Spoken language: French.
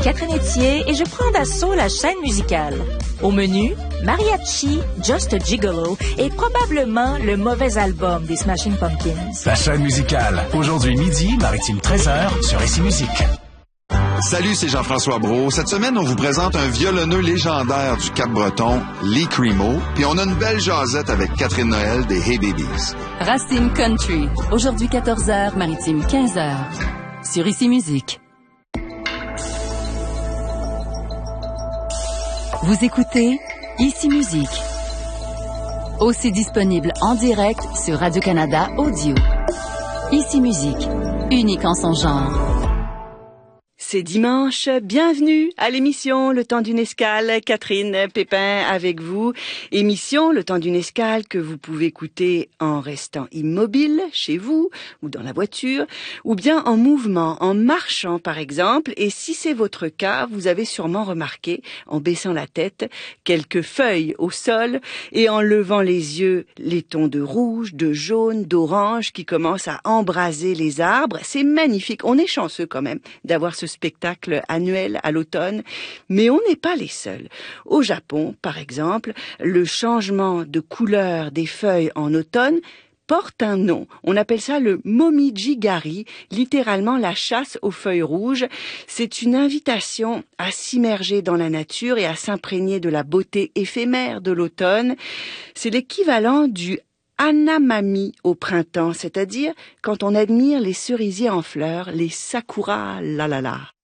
Catherine Etier et je prends d'assaut la chaîne musicale. Au menu, Mariachi, Just a Gigolo et probablement le mauvais album des Smashing Pumpkins. La chaîne musicale. Aujourd'hui midi, Maritime 13h sur Ici Musique. Salut, c'est Jean-François Brault. Cette semaine, on vous présente un violonneux légendaire du Cap-Breton, Lee Cremo, puis on a une belle jasette avec Catherine Noël des Hey Babies. Racine Country. Aujourd'hui 14h, Maritime 15h. Sur Ici Musique. Vous écoutez Ici Musique. Aussi disponible en direct sur Radio-Canada Audio. Ici Musique. Unique en son genre. C'est dimanche, bienvenue à l'émission Le Temps d'une Escale, Catherine Pépin avec vous. Émission Le Temps d'une Escale que vous pouvez écouter en restant immobile chez vous ou dans la voiture ou bien en mouvement, en marchant par exemple. Et si c'est votre cas, vous avez sûrement remarqué en baissant la tête quelques feuilles au sol et en levant les yeux les tons de rouge, de jaune, d'orange qui commencent à embraser les arbres. C'est magnifique, on est chanceux quand même d'avoir ce spectacle annuel à l'automne, mais on n'est pas les seuls. Au Japon, par exemple, le changement de couleur des feuilles en automne porte un nom. On appelle ça le momiji-gari, littéralement la chasse aux feuilles rouges. C'est une invitation à s'immerger dans la nature et à s'imprégner de la beauté éphémère de l'automne. C'est l'équivalent du Hanamami au printemps, c'est-à-dire quand on admire les cerisiers en fleurs, les sakura, la.